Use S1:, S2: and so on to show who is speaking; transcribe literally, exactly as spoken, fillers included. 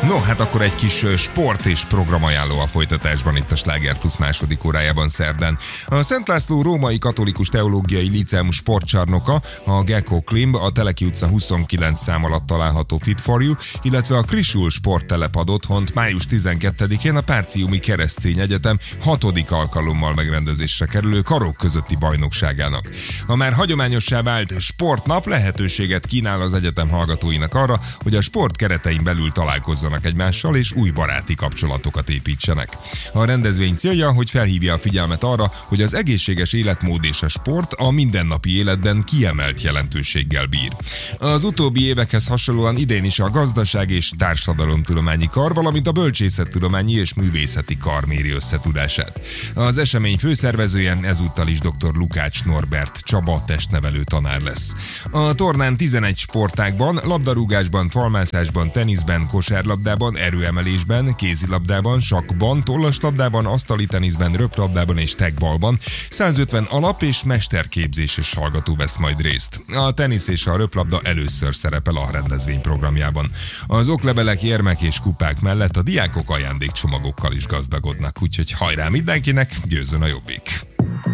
S1: No, hát akkor egy kis sport és programajánló a folytatásban itt a Sláger Plusz második órájában szerdán. A Szent László Római Katolikus Teológiai Líceum sportcsarnoka, a Gecko Klimb, a Teleki utca huszonkilenc szám alatt található Fit for You, illetve a Krisul sporttelep ad otthont május tizenkettedikén a Párciumi Keresztény Egyetem hatodik alkalommal megrendezésre kerülő karok közötti bajnokságának. A már hagyományossá vált sportnap lehetőséget kínál az egyetem hallgatóinak arra, hogy a sport keretein belül találkozzanak egymással és új baráti kapcsolatokat építsenek. A rendezvény célja, hogy felhívja a figyelmet arra, hogy az egészséges életmód és a sport a mindennapi életben kiemelt jelentőséggel bír. Az utóbbi évekhez hasonlóan idén is a Gazdaság és Társadalomtudományi Kar, valamint a Bölcsészettudományi és Művészeti Kar méri összetudását. Az esemény főszervezője ezúttal is dr. Lukács Norbert Csaba testnevelő tanár lesz. A tornán tizenegy sportágban, labdarúgásban, falmászásban, teniszben, kosárlabdában, erőemelésben, kézilabdában, sakkban, tollaslabdában, asztali teniszben, röplabdában és tekbalban százötven alap- és mesterképzéses hallgató vesz majd részt. A tenisz és a röplabda először szerepel a rendezvény programjában. Az oklevelek, érmek és kupák mellett a diákok ajándékcsomagokkal is gazdagodnak, úgyhogy hajrá mindenkinek, győzzön a jobbik!